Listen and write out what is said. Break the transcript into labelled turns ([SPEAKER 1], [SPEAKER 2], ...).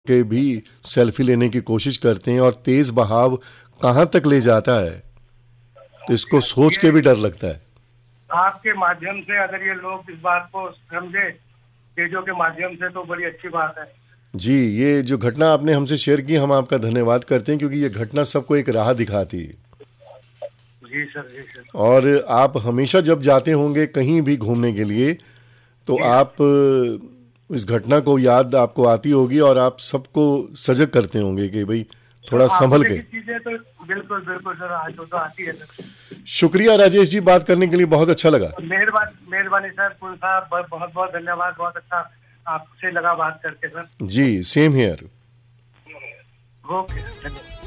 [SPEAKER 1] के भी सेल्फी लेने की कोशिश करते हैं और तेज बहाव कहाँ तक ले जाता है, तो इसको सोच के भी डर लगता है।
[SPEAKER 2] आपके माध्यम से अगर ये लोग इस बात को समझे, चीजों के माध्यम से, तो बड़ी अच्छी बात है।
[SPEAKER 1] जी, ये जो घटना आपने हमसे शेयर की, हम आपका धन्यवाद करते हैं, क्योंकि ये घटना सबको एक राह दिखाती है।
[SPEAKER 2] जी सर, जी सर।
[SPEAKER 1] और आप हमेशा जब जाते होंगे कहीं भी घूमने के लिए, तो आप इस घटना को याद आपको आती होगी और आप सबको सजग करते होंगे कि भाई थोड़ा संभल के।
[SPEAKER 2] चीजें तो बिल्कुल बिल्कुल सर, आज तो आती है सर।
[SPEAKER 1] शुक्रिया राजेश जी, बात करने के लिए बहुत अच्छा लगा।
[SPEAKER 2] मेहरबानी सर, पुल साहब बहुत बहुत धन्यवाद, बहुत अच्छा आपसे लगा बात करके sir.
[SPEAKER 1] Ji, same here.
[SPEAKER 2] Okay, धन्यवाद।